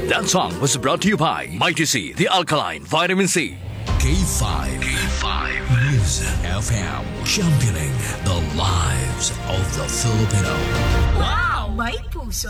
That song was brought to you by Mighty C, the alkaline vitamin C. K5 Music FM, championing the lives of the Filipino. Wow! May puso!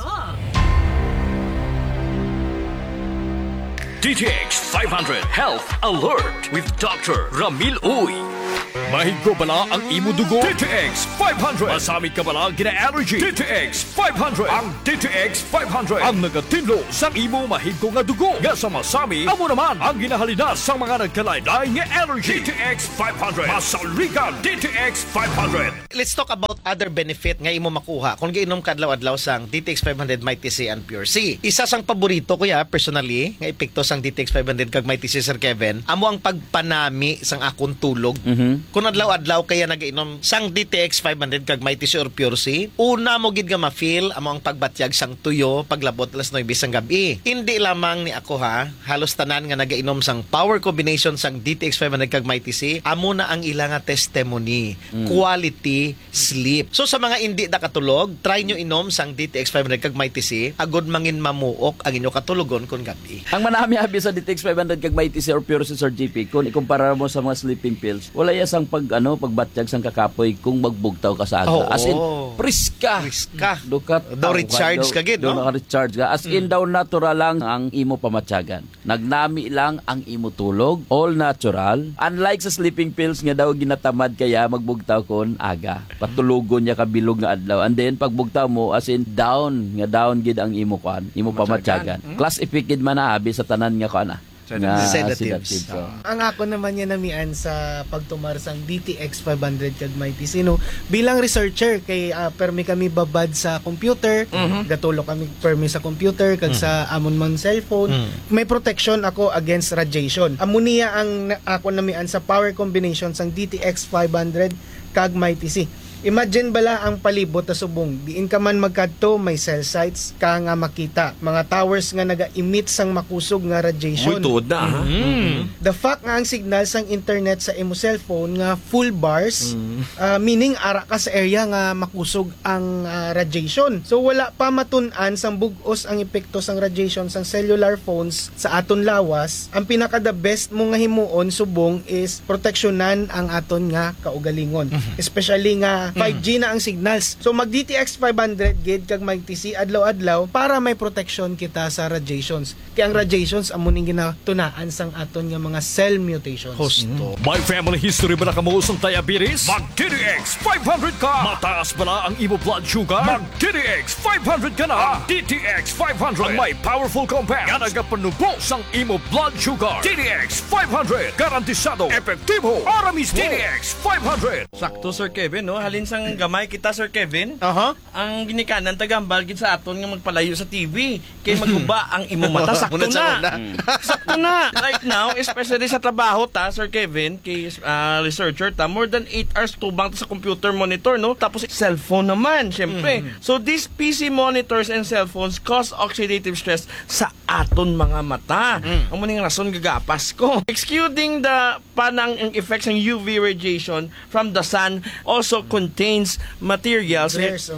DTX 500 Health Alert with Dr. Ramil Uy. Mahig ko bala ang imo dugo? DTX 500. Masamit ka bala gina-allergy? DTX 500. Ang DTX 500 ang nagatinlo sa imo mahig ko nga dugo. Nga sa masami, amo naman ang ginahalina sa mga nagkalain-lain nga allergy. DTX 500. Masaligan DTX 500. Let's talk about other benefit nga imo makuha kung giinom ka adlaw-adlaw sang DTX 500 Mighty C and Pure C. Isa sang paborito ko ya personally nga epekto sang DTX 500 kag Mighty C, Sir Kevin, amo ang pagpanami sang akong tulog. Kung adlaw-adlaw kaya nag-inom sang DTX 500 kag Mighty C or Pure C, una mo gid nga ma-feel amo ang pagbatyag sang tuyo paglabot alas 9 sang gabi. Hindi lamang ni ako ha, halos tanan nga nag-inom sang power combination sang DTX 500 kag Mighty C, amo na ang ilang nga testimony, quality sleep. So sa mga hindi nakatulog, try nyo inom sang DTX 500 kag Mighty C, agud mangin mamuok ang inyo katulogon kon gabi. Ang manami-habi sa DTX 500 kag Mighty C or Pure C, Sir GP, kung ikumpara mo sa mga sleeping pills, wala ya sang pagbatyag sang kakapoy kung magbugtaw ka sa aga. As in, priska. Dukat. Do recharge ka gid, no? Recharge ka. As in daw natural lang ang imo pamatyagan. Nagnami lang ang imo tulog, all natural. Unlike sa sleeping pills nga daw ginatamad kaya magbugtaw kon aga. Patulugon niya kabilog nga adlaw. And then pagbugtaw mo as in down gid ang imo kuan, imo pamatyagan. Class effect gid man abi sa tanan nga kuan sedatives. Ang ako naman yan namian sa pagtumar sang DTX 500 kag Mighty C, no? Bilang researcher kay permi kami babad sa computer, gatulo kami permi sa computer kag sa amon man cellphone. May protection ako against radiation. Ammonia ang ako namian sa power combination sang DTX 500 kag Mighty C. Imagine bala ang palibot na subong. Diin ka man magkadto, may cell sites ka nga makita. Mga towers nga naga-emit sang makusog nga radiation. Uy, tuod na, ha? The fact nga ang signal sang internet sa imo cellphone nga full bars, meaning ara ka sa area nga makusog ang radiation. So wala pa matun-an sang bug-os ang epekto sang radiation sang cellular phones sa aton lawas. Ang pinaka the best mo nga himuon subong is proteksyonan ang aton nga kaugalingon. Especially nga 5G na ang signals. So mag DTX 500 gid kag Mighty C adlaw-adlaw para may protection kita sa radiations. Kaya ang radiations amo ning ginatunaan sang aton nga mga cell mutations. Hosto. May family history ba na kamo sa diabetes? Mag DTX 500 ka! Mataas ba na ang imo blood sugar? Mag DTX 500 ka na! DTX 500 ang may powerful compounds nga nagapanubo sang imo blood sugar. DTX 500 garantisado, epektibo, ara mismo. DTX 500. Sakto, Sir Kevin, no? Halin sang gamay kita, Sir Kevin. Ang ginikanan tagambal gid sa aton nga magpalayo sa TV kay maguba ang imo mata. Sakto na. Sakto na. Right now, especially sa trabaho ta, Sir Kevin, kay researcher ta, more than 8 hours tubang ta sa computer monitor, no? Tapos cellphone naman, syempre. So these PC monitors and cellphones cause oxidative stress sa aton mga mata. Ang muning rason gagapas ko. Excluding the panang effects ng UV radiation from the sun also contains materials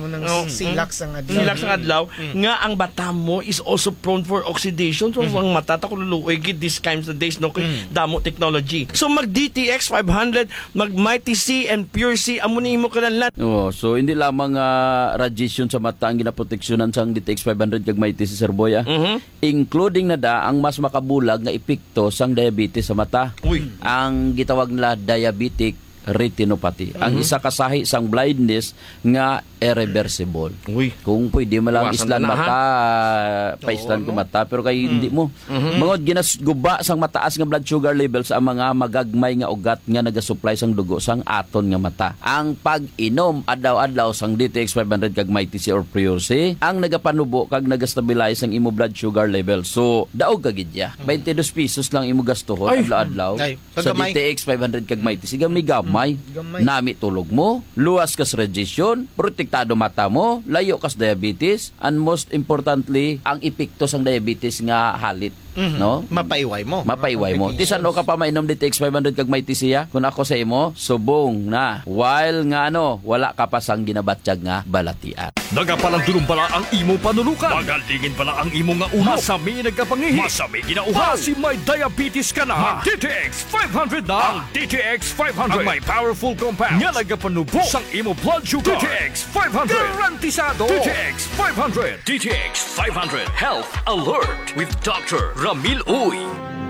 silak sang adlaw nga ang bata mo is also prone for oxidation. So ang mata ta kululuoy gid these kinds of days no kay damo technology. So mag DTX 500, mag Mighty C and Pure C amo ni mo kanlan. So hindi lamang radiation sa mata ang ginaproteksyonan sang DTX 500 kag Mighty C, Sir Boy, including na da ang mas makabulag nga epekto sang diabetes sa mata. Ang gitawag nila diabetic retinopathy. Ang isa kasahi sang blindness nga irreversible. Kung pwede mo lang islan mata, paislan ko mata, pero kay hindi mo. Mangod ginasguba sang mataas nga blood sugar level sa mga magagmay nga ugat nga nagasupply sang dugo sang aton nga mata. Ang pag-inom adlaw-adlaw sang DTX 500 kag Mighty C or Pure C ang nagapanubo kag nagastabilize ang imo blood sugar level. So daog ka gid ya. 22 pesos lang imo gastuhon adlaw-adlaw sa DTX 500 kag Mighty C. Gamay gamay. Nami tulog mo, luwas kas radiation, protektado mata mo, layo kas diabetes, and most importantly, ang epekto sang diabetes nga halit. No? Mapaiway mo. Mapaiway mo. Tisan no ka pa mainom DTX 500 kag may tisiya? Kung ako sa imo, subong na. While nga wala ka pa sang ginabatsyag nga balatian. Nagapalang pala ang imo panulukan. Magalingin pala ang imo nga ulo. Masami nagkapangihi. Masami ginauhaw. Si may diabetes ka na. DTX 500 na. Ang DTX 500. Ang may powerful compounds. Nga nagapanubo sang imo blood sugar. DTX 500. Garantisado. DTX 500. DTX 500 Health Alert with Dr. Ramil Uy.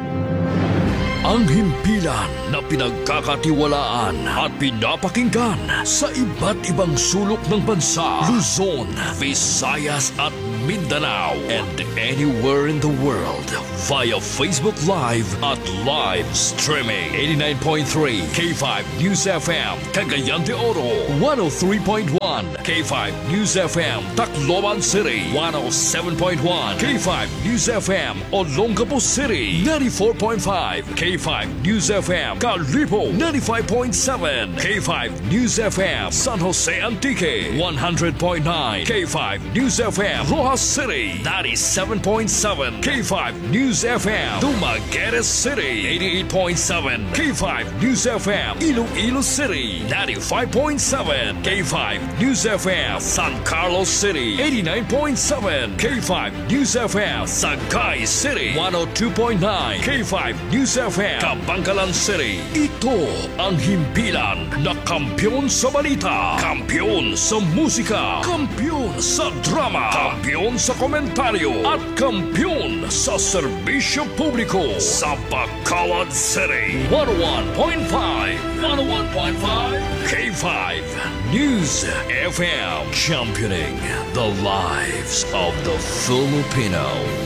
Ang himpilan na pinagkakatiwalaan at pinapakinggan sa iba't ibang sulok ng bansa, Luzon, Visayas at Mindanao, and anywhere in the world via Facebook Live at live streaming. 89.3 K5 News FM, Cagayan de Oro, 103.1 K5 News FM, Tacloban City, 107.1 K5 News FM, Olongapo City, 94.5 K5 News FM, Calibo, 95.7 K5 News FM, San Jose Antique, 100.9 K5 News FM, Rojas City, 97.7 K5 News FM, Dumaguete City, 88.7 K5 News FM, Iloilo City, 95.7 K5 News FM, San Carlos City, 89.7 K5 News FM, Sagay City, 102.9 K5 News FM, Kabangkalan City. Ito ang himpilan na kampyon sa balita, kampyon sa musika, kampyon sa drama, kampyon sa komentaryo, at kampyon sa serbisyo publiko sa Bacolod City. 101.5 K5 News FM, championing the lives of the Filipino.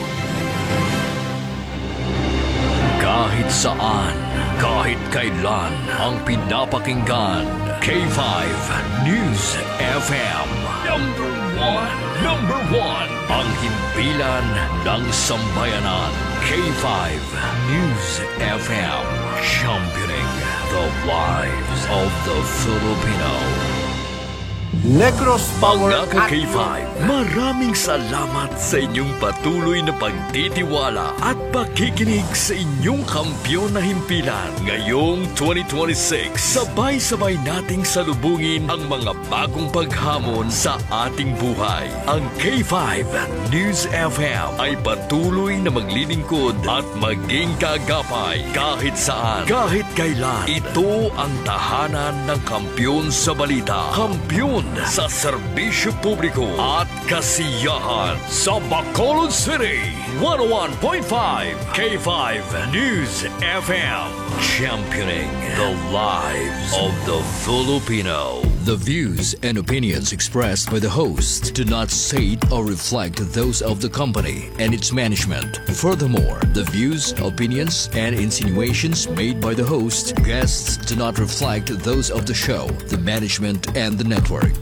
Kahit saan, kahit kailan, ang pinapakinggan. K5 News FM. Number one. Ang himpilan ng sambayanan. K5 News FM. Championing the lives of the Filipino. Negros Power Mga ka-K5, maraming salamat sa inyong patuloy na pagtitiwala at pakikinig sa inyong kampyon na himpilan. Ngayong 2026, sabay-sabay nating salubungin ang mga bagong paghamon sa ating buhay. Ang K5 News FM ay patuloy na maglilingkod at maging kagapay kahit saan, kahit kailan. Ito ang tahanan ng kampyon sa balita, kampyon sa serbisyo publiko at kasiyahan sa Bacolod City. 101.5 K5 News FM, championing the lives of the Filipino. The views and opinions expressed by the host do not state or reflect those of the company and its management. Furthermore, the views, opinions, and insinuations made by the host, guests do not reflect those of the show, the management, and the network.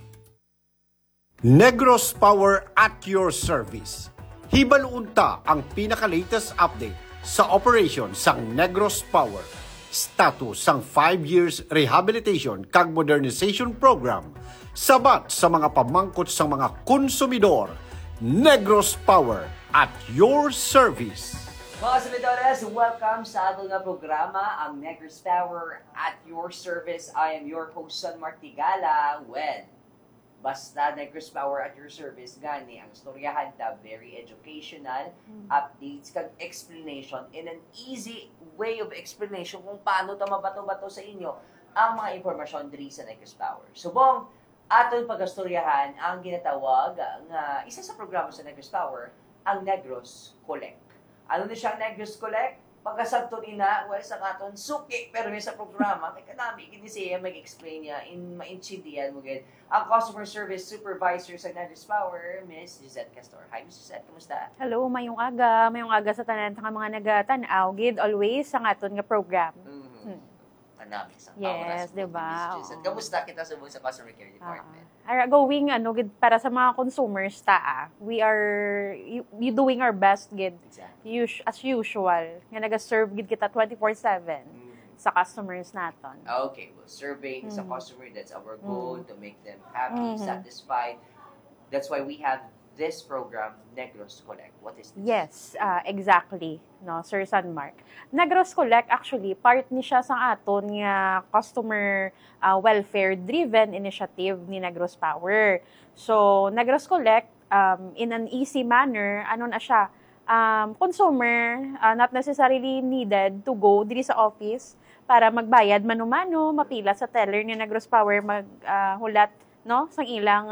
Negros Power at your service. Hibalunta ang pinaka-latest update sa operation sang Negros Power. Status sang 5 years rehabilitation kag modernization program sabat sa mga pamangkot sang mga konsumidor. Negros Power at your service. Mga Sumidores, welcome sa ating programa, ang Negros Power at your service. I am your host, Son Martigala. Basta Negros Power at your service, gani ang storyahan ta, very educational, updates, kag explanation in an easy way of explanation kung paano ta mabato-bato sa inyo ang mga impormasyon diri sa Negros Power. Subong, aton pagastoryahan ang ginatawag nga isa sa programa sa Negros Power, ang Negros Collect. Ano na siyang Negros Collect? Pagkasabton ina, sa katon suki, pero sa programa, may kanami, kini siya mag-explain niya, maintindihan mo gid. Ang Customer Service Supervisor sa Negros Power, Miss Gisette Castor. Hi, Miss Gisette, kumusta? Hello, mayong aga sa tanan nga mga nagatanaw, gid always sa aton nga program. Kanami sa yes, diba? Miss Gisette. Kamusta kita sa Customer Care Department? Going para sa mga consumers we are you doing our best gid. Exactly. As usual nga naga-serve gid kita 24/7 sa customers naton. Okay, well, surveying sa customer, that's our goal, to make them happy, satisfied. That's why we have this program, Negros Collect. What is this? Yes, exactly, no, Sir Sanmark. Negros Collect, actually, part ni siya sa aton nga customer welfare-driven initiative ni Negros Power. So, Negros Collect, in an easy manner, ano na siya, consumer, not necessarily needed to go diri sa office para magbayad mano-mano, mapila sa teller ni Negros Power, maghulat, no, sang ilang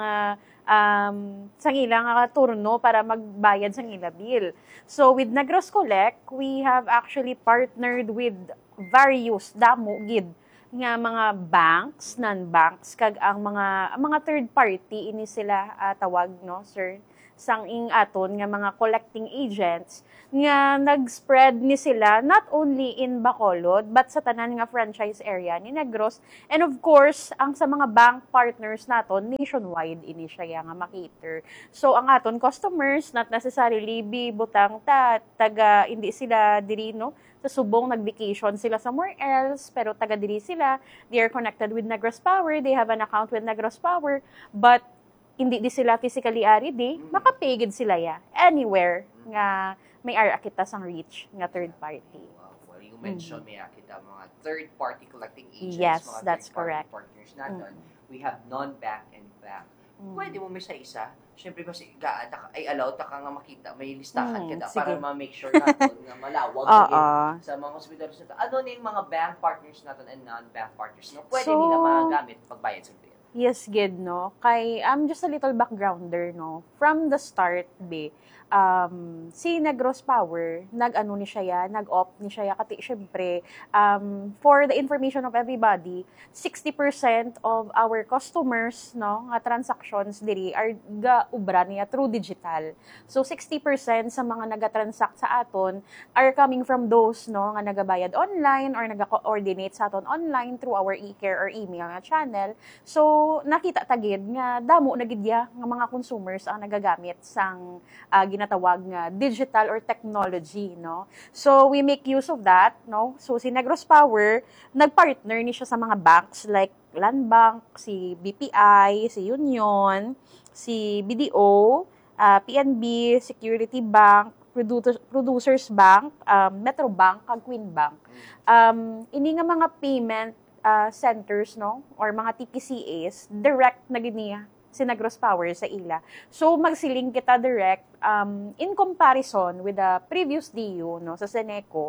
turno para magbayad sang ila bill. So with Negros Collect, we have actually partnered with various damo gid nga mga banks, non-banks kag ang mga third party ini sila tawag, no, sir, sang ing aton nga mga collecting agents nga nag-spread ni sila not only in Bacolod but sa tanan nga franchise area ni Negros, and of course ang sa mga bank partners naton nationwide ini siya nga makater. So ang aton customers not necessarily butang taga hindi sila diri, no, sa Subong nag-vacation sila somewhere else, pero taga diri sila, they are connected with Negros Power, they have an account with Negros Power, but hindi di sila physically ari di, makapigid sila ya anywhere nga may ara kita sang reach nga third party. Well, you mentioned may kita mga third party collecting agents, Yes, mga that's third party correct. partners natin. We have non-bank and bank. Pwede mo may isa. Siyempre kasi ay allow ta ka nga makita, may listahan ka da para ma-make sure natin na malawag sa mga hospitals natin. Ano na yung mga bank partners natin and non-bank partners na pwede nila magamit pagbayad sa bill? Yes, Gid, no. Kay, just a little backgrounder, no. From the start, si Negros Power, nag-ano ni siya ya, nag-opt ni siya ya, kati syempre, for the information of everybody, 60% of our customers, no, nga transactions diri are ga-ubra niya through digital. So, 60% sa mga naga-transact sa aton are coming from those, no, nga nagabayad online or naga-coordinate sa aton online through our e-care or email nga channel. So, nakita tagid nga damo na gidya nga mga consumers ang nagagamit sang ginatawag nga digital or technology, no. So we make use of that, no. So si Negros Power nagpartner ni siya sa mga banks like Land Bank, si BPI, si Union, si BDO, PNB, Security Bank, Producers Bank, Metro Bank, kag Queen Bank. Ini nga mga payment centers, no, or mga TPCAs, direct na giniya si Negros Power sa ila. So, magsiling kita direct in comparison with the previous DU, no, sa Seneco,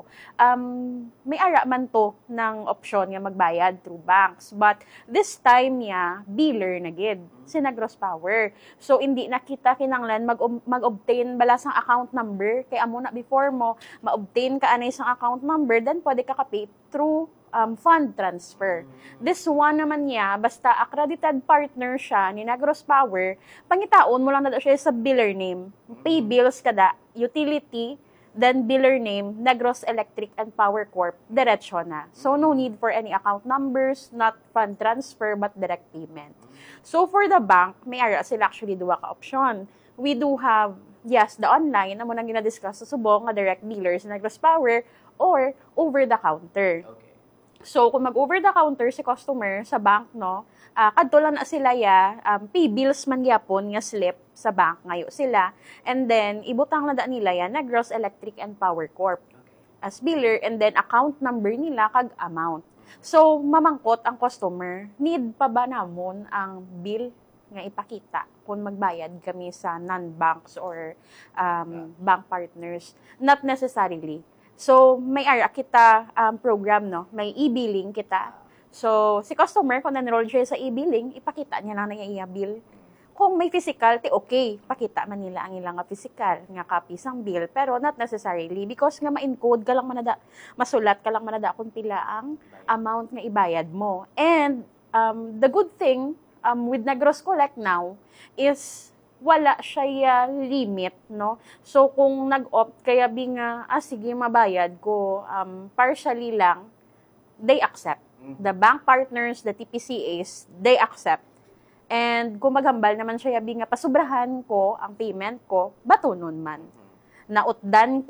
may ara man to ng opsyon nga magbayad through banks. But this time biller na gid si Negros Power. So, hindi na kita kinanglan mag-obtain bala sang account number. Kaya amo na before mo, ma-obtain ka anay sang account number, then pwede ka ka-pay through fund transfer. This one naman basta accredited partner siya ni Negros Power, pangitaon mo lang na siya sa biller name. Pay bills kada, utility, then biller name, Negros Electric and Power Corp, diretso na. So, no need for any account numbers, not fund transfer, but direct payment. So, for the bank, may ara sila actually duwa ka option. We do have, yes, the online, na mo nang ginadiscuss sa Subong, nga direct dealers sa Negros Power, or over-the-counter. Okay. So, kung mag-over-the-counter si customer sa bank, no, kadto lang na sila pay bills man gyapon nga slip sa bank ngayo sila. And then, ibutang na da nila Negros Electric and Power Corp as biller, and then account number nila kag amount. So, mamangkot ang customer, need pa ba namon ang bill nga ipakita kung magbayad kami sa non-banks or bank partners? Not necessarily. So, may ara kita program, no? May e-billing kita. So, si customer, kung enroll siya sa e-billing, ipakita niya lang na iya bill. Kung may physical, okay, pakita man nila ang ilang physical nga copy sang bill, pero not necessarily because nga ma-encode ka lang manada, masulat ka lang manada kung pila ang amount nga ibayad mo. And the good thing with Negros Collect now is wala siya limit, no? So, kung nag-opt kaya sige, mabayad ko, partially lang, they accept. The bank partners, the TPCAs, they accept. And kung maghambal naman siya pasubrahan ko ang payment ko, batunon man. Nautdan ko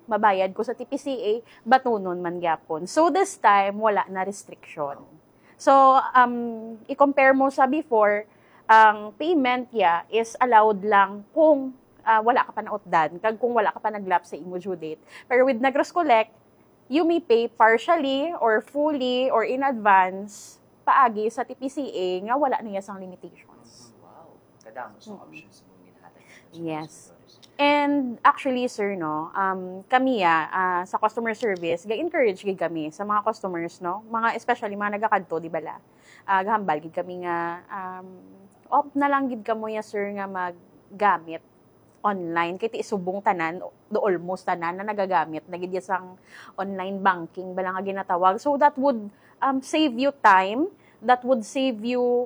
mabayad ko sa TPCA, batunon man gyapon. So this time, wala na restriction. So, i-compare mo sa before, ang payment is allowed lang kung wala ka pa nautdan, kag kung wala ka pa naglap sa imo due date. Pero with Negros Collect, you may pay partially or fully or in advance paagi sa TPCA nga wala niya sang limitations. Wow. Kadamos ang options mo ginhatag. Yes. And actually, sir, no, kami sa customer service, ga-encourage gid kami sa mga customers, no, mga especially mga nagakadto, di bala. Gahambal gid kami nga opt na lang gid kamo ya, sir, nga maggamit online kay ti subong tanan do almost tanan na nagagamit na gid sang online banking bala nga ginatawag. So that would save you time, that would save you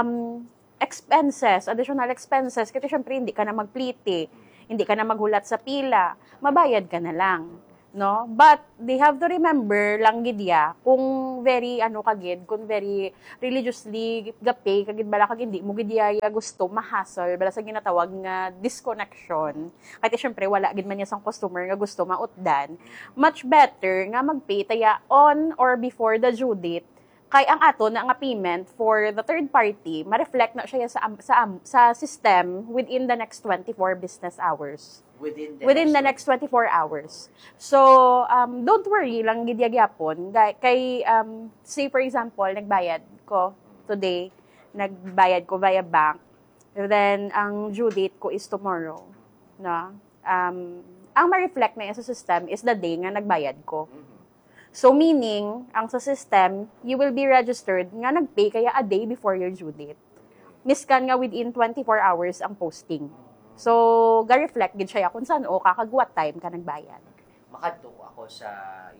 expenses, additional expenses kasi syempre hindi ka na magplite, hindi ka na maghulat sa pila, mabayad ka na lang, no? But they have to remember lang gid kung very kung very religiously gapay kagid bala kag hindi mo gid gusto ma-hassle bala sa ginatawag nga disconnection. Kaya syempre wala gid man sang customer nga gusto mautdan. Much better nga magpay taya on or before the due date. Kay ang ato na nga payment for the third party, ma-reflect na siya sa system within the next 24 business hours. Within the next 24 hours. So, don't worry lang gid gyapon. Kay say for example, nagbayad ko today, nagbayad ko via bank. Then ang due date ko is tomorrow, no? Ang ma-reflect na sa system is the day nga nagbayad ko. So, meaning, ang sa system, you will be registered nga nagpay kaya a day before your due date. Miskan nga within 24 hours ang posting. So, ga-reflect gid siya kung saan kakagwat time ka nagbayad. Makadto ako sa,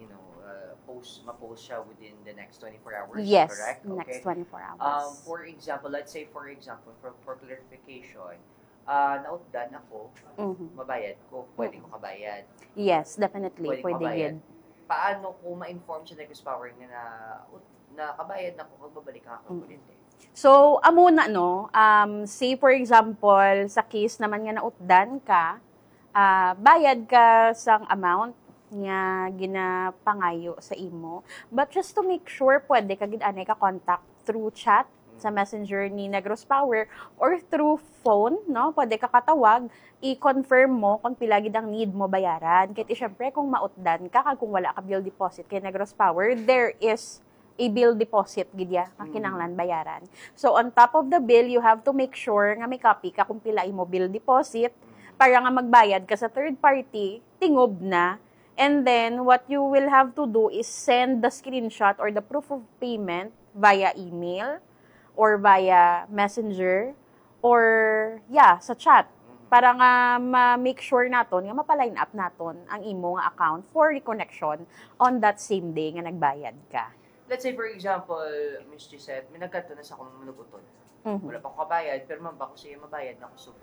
ma-post siya within the next 24 hours, yes, correct? Yes, next 24 hours. For example, for clarification, nautdan ako, mabayad ko, pwede ko kabayad. Yes, definitely, pwede gid. Paano ko ma-inform sa Negros Power na kabayad na ko magbabalik ako kuryente? So, amo na, no, say for example, sa case naman nga nautdan ka, bayad ka sang amount nga ginapangayo sa imo. But just to make sure, pwede ka gid anay ka contact through chat sa messenger ni Negros Power or through phone, no? Pwede ka katawag, i-confirm mo kung pila gid ang need mo bayaran. Kaya syempre kung mautdan ka, kung wala ka bill deposit kay Negros Power, there is a bill deposit gid ang kinahanglan bayaran. So on top of the bill, you have to make sure nga may copy ka kung pila imo bill deposit para nga magbayad ka sa third party, tingob na. And then what you will have to do is send the screenshot or the proof of payment via email or via messenger or sa chat para nga ma-make sure naton nga mapa-line up naton ang imo nga account for reconnection on that same day nga nagbayad ka. Let's say for example, Ms. Gisette, may nagkanto na sa akong manuguton. Wala pa ko kabayad, pero man ba ko siya mabayad na ko subo?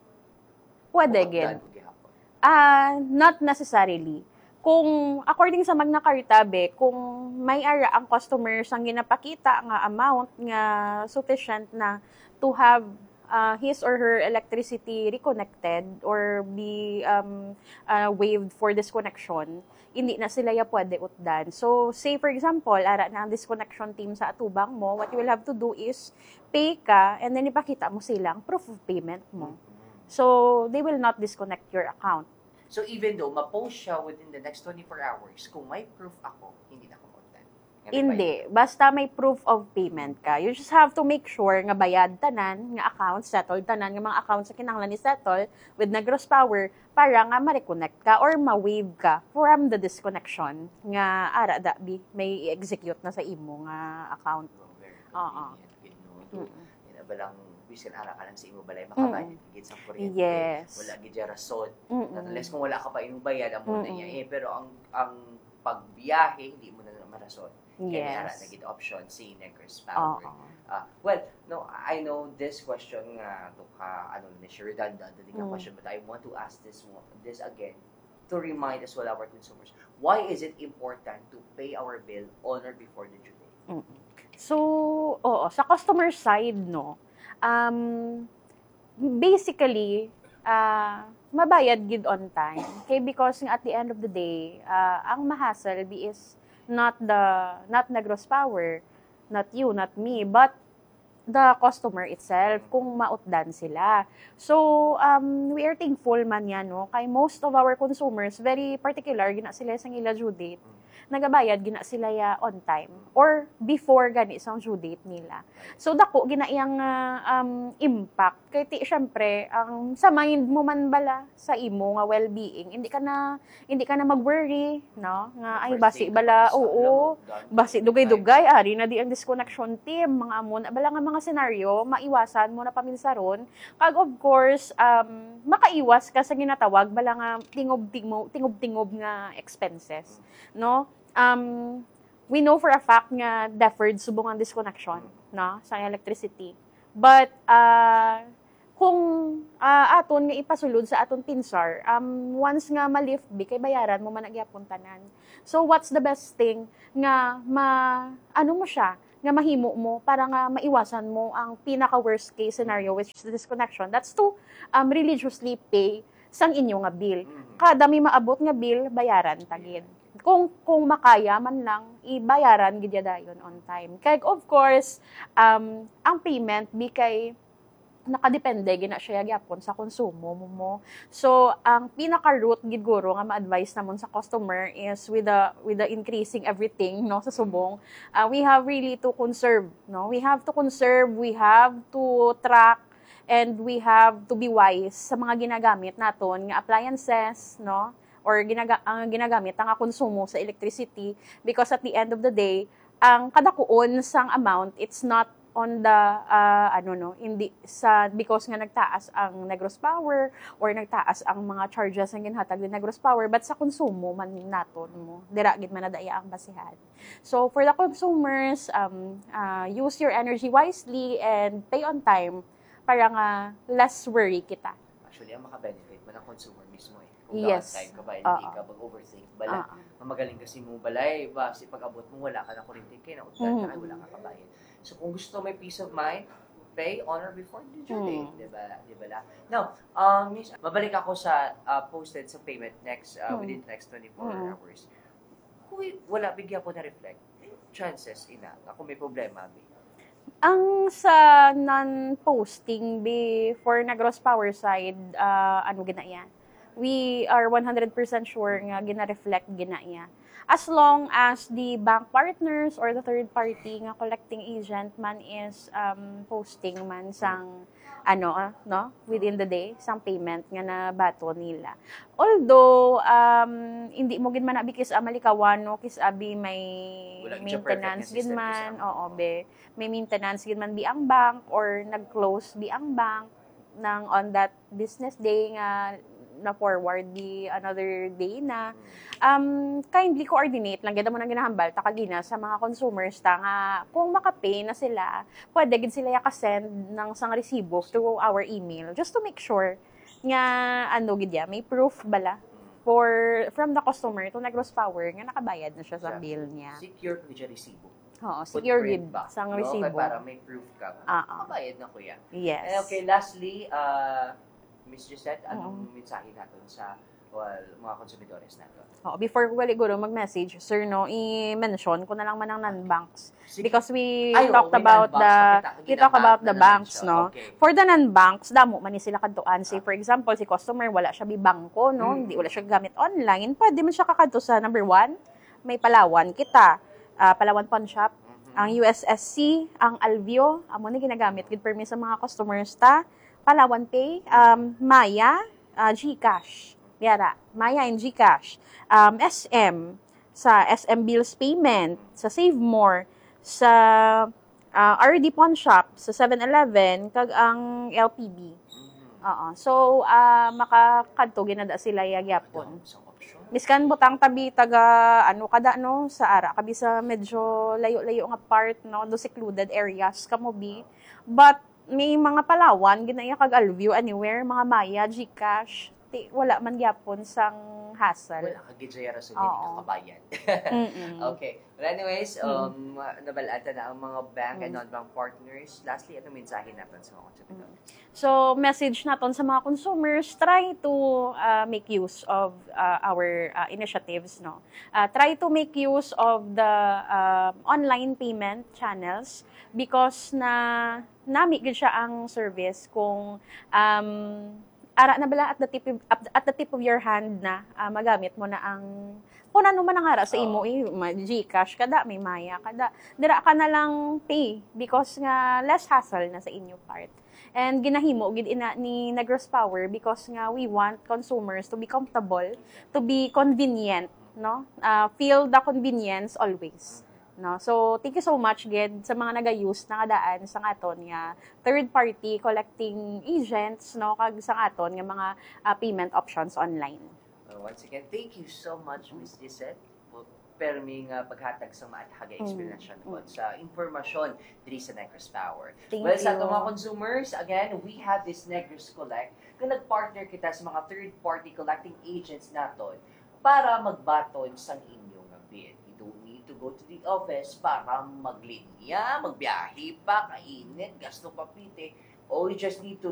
Pwede gid. Not necessarily. Kung according sa Magna Carta, kung may ara ang customer sang ginapakita nga amount nga sufficient na to have his or her electricity reconnected or be waived for disconnection, hindi na sila pwede utdan. So, say for example, ara na ang disconnection team sa atubang mo, what you will have to do is pay ka and then ipakita mo silang proof of payment mo. So, they will not disconnect your account. So even though ma-post siya within the next 24 hours, kung may proof ako, hindi na ako utdan. Hindi. Basta may proof of payment ka. You just have to make sure nga bayad tanan, nga account, settled tanan, nga mga accounts sa kinahanglan ni settle with Negros Power para nga ma-reconnect ka or ma-waive ka from the disconnection nga ara may i-execute na sa imo nga account. Oo. Balang bisan ara ka lang sa imo balay makabayad gid sa kuryente. Yes. Wala gid rason. Unless kung wala ka pa imong bayad amo na niya pero ang pagbiyahe hindi mo na marason. Kaya ara na gid option si Negros Power. Well, no, I know this question nga to ka redundant the question, but I want to ask this again to remind as well our consumers. Why is it important to pay our bill on or before the due date? So, sa customer side, no, basically, mabayad gid on time. Kay because nga at the end of the day, ang mahasal is not Negros Power, not you, not me, but the customer itself, kung mautdan sila. So, we are thankful man yan, no? Kay most of our consumers, very particular, gina sila sa ila due date, nagabayad gina sila ya on time or before gani isang due date nila. So dako gina iyang impact kay ti syempre ang sa mind mo man bala sa imo nga well-being hindi ka na mag-worry no nga ay basi bala basi dugay-dugay ari na di ang disconnection team mga amon bala nga mga senaryo maiwasan mo na paminsaron kag of course makaiwas ka sa ginatawag bala nga tingob nga expenses no. We know for a fact nga deferred subong ang disconnection no sa electricity. But kung aton nga ipasulod sa aton pinsar, once nga ma-lift kay bayaran mo man nagyapon tanan. So what's the best thing nga mo siya nga mahimo mo para nga maiwasan mo ang pinaka worst case scenario which is the disconnection. That's to religiously pay sang inyo nga bill. Kada may maabot nga bill bayaran tagid. Kung makaya man lang, ibayaran gidya dayon on time. Kaya of course, ang payment kay nakadepende gina siya gyapon sa konsumo mo. So, ang pinaka-root gid guro nga ma-advise namon sa customer is with the increasing everything no sa subong, we have really to conserve, no? We have to conserve, we have to track and we have to be wise sa mga ginagamit naton nga appliances, no? Or ginagamit ang konsumo sa electricity because at the end of the day, ang kadakuon sang amount, it's not on the hindi sa because nga nagtaas ang Negros Power or nagtaas ang mga charges nga ginhatag ni Negros Power but sa konsumo man naton mo dira gid man nadaya ang basihan. So for the consumers, use your energy wisely and pay on time para nga less worry kita. Actually, ang maka-benefit man ang consumer mismo Yes. Time ka ba, hindi ka mag-overthink bala. Mamagaling kasi mo balay, si pag-abot mo, wala ka na kuryente, kaya na-utlan ka, wala ka kabayan. So kung gusto may peace of mind, pay on or before the due date, di ba? Now, Miss, mabalik ako sa posted sa payment within the next 24 hours. Kung wala, bigyan ko na reflect, chances ako may problema, Ang sa non-posting for Negros Power side, ginaya? We are 100% sure nga gina-reflect ginaya. As long as the bank partners or the third party nga collecting agent man is posting man sang within the day sang payment nga nabato nila. Although hindi mo gid man abikis malikawan no kis abi may maintenance gid man may maintenance gid man ang bank or nag-close ang bank nang on that business day nga na forward another day na kindly coordinate lang gid mo nang ginahambal ta kagina sa mga consumers ta nga kung makapay na sila pwede gid sila send ng sang resibo through our email just to make sure nga gid may proof bala from the customer to Negros Power nga nakabayad na siya sa bill niya. Secure gid resibo. Oo, secure gid sang resibo. Para may proof ka. Nakabayad na kuya. Yes. Okay, lastly, Ms. Gisette, anong mensahe natin sa mga konsumidores natin? Before ko siguro mag-message, sir, i-mention ko na lang man ang non-banks. Because we talked about the banks, no? Okay. For the non-banks, damo man ni sila kadtuan. Say, for example, si customer, wala siya bangko, no? Hindi wala siya gamit online. Pwede man siya kakadto sa number 1, may Palawan kita. Palawan Pawn Shop, ang USSC, ang Alvio, amo ni ginagamit gid permi sa mga customers ta. Palawan Pay, Maya, GCash. Yara, Maya and GCash. SM, sa SM Bills Payment, sa Save More, sa RD Pawn Shop, sa 7-Eleven, kag ang LPB. So, makakadto ginada sila yagyapon. Miskan butang tabi taga kada sa ara kabi sa medyo layo-layo nga part no do secluded areas kamo but may mga Palawan ginaya kag Alvio anywhere mga Maya, GCash wala man gyapon sang hassle. Wala ka gidya rason Oo. hindi kakabayan. Okay. But anyways, nabalata na ang mga bank and non-bank partners. Lastly, ano mensahe natin sa mga consumidor? So, message naton sa mga consumers, try to make use of our initiatives, no. Try to make use of the online payment channels because nami gid siya ang service kung ara na bala at the tip of your hand na magamit mo na ang kung ano man ang ara sa imo GCash kada may Maya kada dira ka na lang pay because nga less hassle na sa inyo part. And ginahimo gid ina ni Negros Power because nga we want consumers to be comfortable, to be convenient, no? Feel the convenience always. No? So, thank you so much, Ged, sa mga nag-use na kadaan sa aton nga third-party collecting agents, no? Kag sa aton nga mga payment options online. Once again, thank you so much, Ms. Gisette, for perming paghatag sa maathaga experience sa informasyon diri sa Negros Power. Thank Sa you. ating mga consumers, again, we have this Negros Collect kung nag-partner kita sa mga third-party collecting agents naton para magbaton sa inyong bid. You don't need to go to the office para maglinya, magbiyahe pa, kainit, gasto pa pite. All you just need to